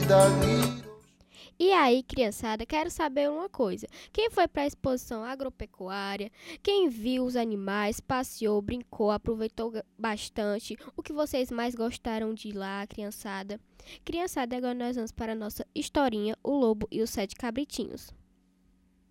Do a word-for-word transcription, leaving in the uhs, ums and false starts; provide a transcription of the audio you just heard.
E aí, criançada, quero saber uma coisa. Quem foi para a exposição agropecuária? Quem viu os animais, passeou, brincou, aproveitou ga- bastante? O que vocês mais gostaram de ir lá, criançada? Criançada, agora nós vamos para a nossa historinha, O Lobo e os Sete Cabritinhos.